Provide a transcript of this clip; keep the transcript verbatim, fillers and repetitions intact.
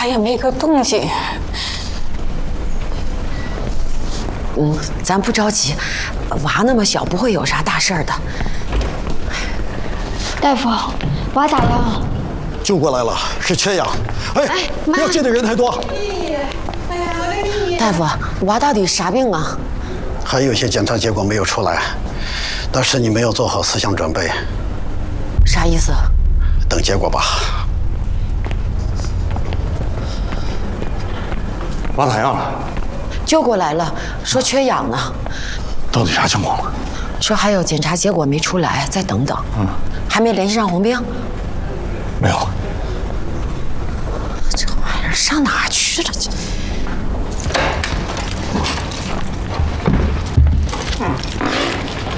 咋也没个动静。 嗯，咱不着急，娃那么小，不会有啥大事儿的。 大夫，娃咋样？ 救过来了，是缺氧。哎，要接的人太多。 大夫，娃到底啥病啊？ 还有些检查结果没有出来，但是你没有做好思想准备。 啥意思？ 等结果吧。 娃咋样了？ 救过来了，说缺氧呢。 到底啥情况了？ 说还有检查结果没出来，再等等。嗯，还没联系上红兵？ 没有。 这玩意儿上哪去了？这。嗯